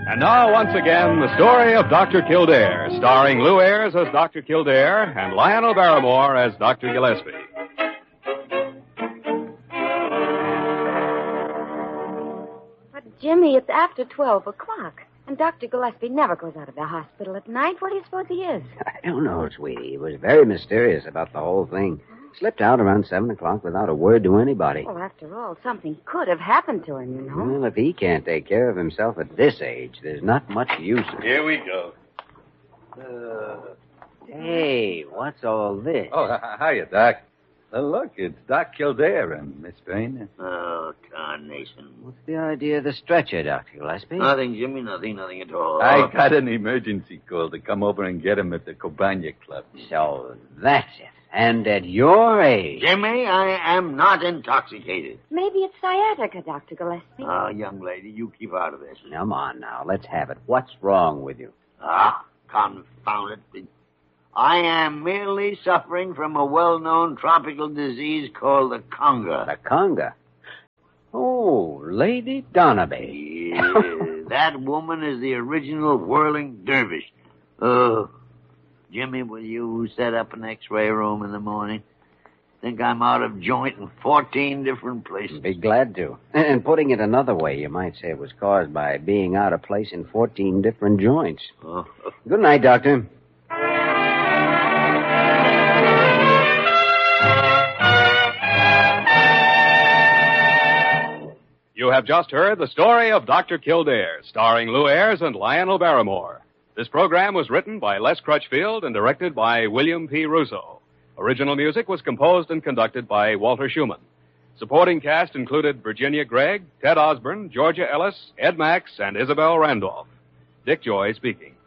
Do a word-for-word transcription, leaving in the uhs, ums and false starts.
And now, once again, the story of Doctor Kildare, starring Lou Ayres as Doctor Kildare and Lionel Barrymore as Doctor Gillespie. But, Jimmy, it's after twelve o'clock, and Doctor Gillespie never goes out of the hospital at night. What do you suppose he is? I don't know, sweetie. He was very mysterious about the whole thing. Slipped out around seven o'clock without a word to anybody. Well, after all, something could have happened to him, you know. Well, if he can't take care of himself at this age, there's not much use. Here we go. Uh, hey, what's all this? Oh, h- hiya, Doc. Uh, look, it's Doc Kildare and Miss Drain. Oh, carnation. What's the idea of the stretcher, Doctor Gillespie? Nothing, Jimmy, nothing, nothing at all. I got an emergency call to come over and get him at the Cobania Club. So that's it. And at your age. Jimmy, I am not intoxicated. Maybe it's sciatica, Doctor Gillespie. Ah, young lady, you keep out of this. Come on now, let's have it. What's wrong with you? Ah, confound it. I am merely suffering from a well-known tropical disease called the conga. The conga? Oh, Lady Donaby. Yeah, that woman is the original whirling dervish. Oh, Jimmy, will you set up an x-ray room in the morning? Think I'm out of joint in fourteen different places. Be glad to. And putting it another way, you might say it was caused by being out of place in fourteen different joints. Oh. Good night, Doctor. You have just heard the story of Doctor Kildare, starring Lou Ayres and Lionel Barrymore. This program was written by Les Crutchfield and directed by William P. Russo. Original music was composed and conducted by Walter Schumann. Supporting cast included Virginia Gregg, Ted Osborne, Georgia Ellis, Ed Max, and Isabel Randolph. Dick Joy speaking.